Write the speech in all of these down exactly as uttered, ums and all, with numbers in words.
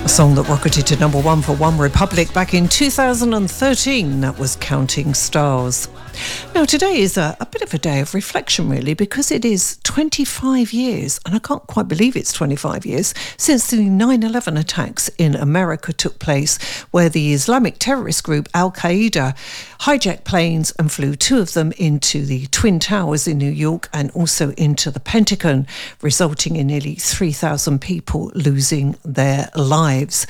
A song that rocketed to number one for One Republic back in two thousand thirteen. That was Counting Stars. Now, today is a, a bit of a day of reflection, really, because it is twenty-five years, and I can't quite believe it's twenty-five years, since the nine eleven attacks in America took place, where the Islamic terrorist group Al-Qaeda hijacked planes and flew two of them into the Twin Towers in New York and also into the Pentagon, resulting in nearly three thousand people losing their lives.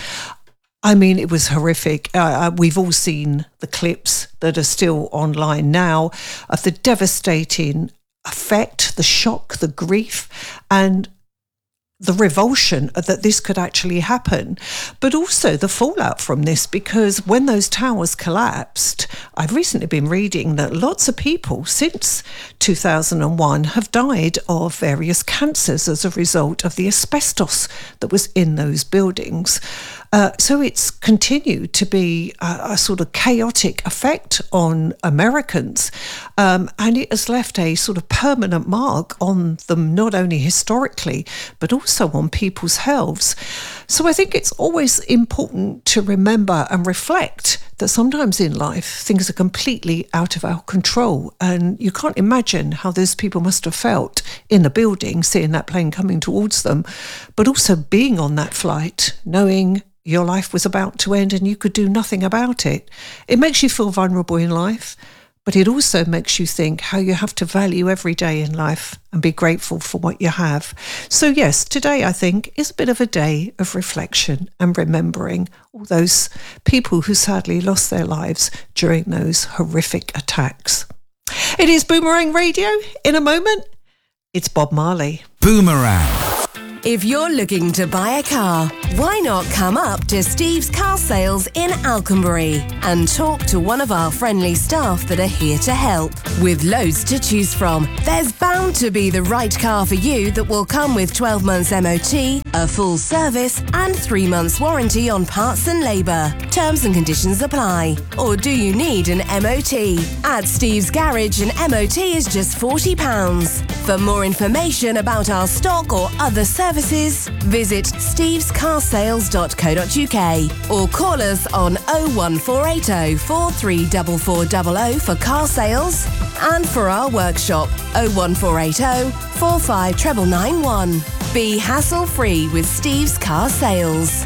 I mean, it was horrific. Uh, we've all seen the clips that are still online now of the devastating effect, the shock, the grief, and the revulsion that this could actually happen, but also the fallout from this, because when those towers collapsed, I've recently been reading that lots of people since two thousand one have died of various cancers as a result of the asbestos that was in those buildings. Uh, so it's continued to be a, a sort of chaotic effect on Americans, um, and it has left a sort of permanent mark on them, not only historically, but also on people's healths. So I think it's always important to remember and reflect that sometimes in life things are completely out of our control, and you can't imagine how those people must have felt in the building, seeing that plane coming towards them, but also being on that flight, knowing your life was about to end and you could do nothing about it. It makes you feel vulnerable in life, but it also makes you think how you have to value every day in life and be grateful for what you have. So yes, today I think is a bit of a day of reflection and remembering all those people who sadly lost their lives during those horrific attacks. It is Boomerang Radio. In a moment, it's Bob Marley. Boomerang. If you're looking to buy a car, why not come up to Steve's Car Sales in Alconbury and talk to one of our friendly staff that are here to help. With loads to choose from, there's bound to be the right car for you that will come with twelve months M O T, a full service and three months warranty on parts and labour. Terms and conditions apply. Or do you need an M O T? At Steve's Garage, an M O T is just forty pounds. For more information about our stock or other services, Services, visit steves car sales dot co dot uk or call us on oh one four eight oh, four three four four zero zero for car sales, and for our workshop oh one four eight oh, four five nine nine nine one. Be hassle-free with Steve's Car Sales.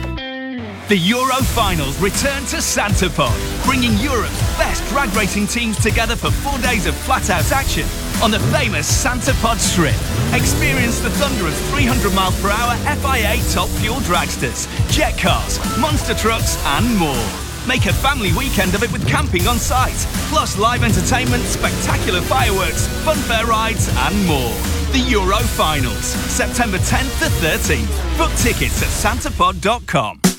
The Euro Finals return to Santapod, bringing Europe's best drag racing teams together for four days of flat-out action on the famous Santapod Strip. Experience the thunder of three hundred miles per hour F I A top fuel dragsters, jet cars, monster trucks and more. Make a family weekend of it with camping on site, plus live entertainment, spectacular fireworks, funfair rides and more. The Euro Finals, September tenth to thirteenth. Book tickets at santapod dot com.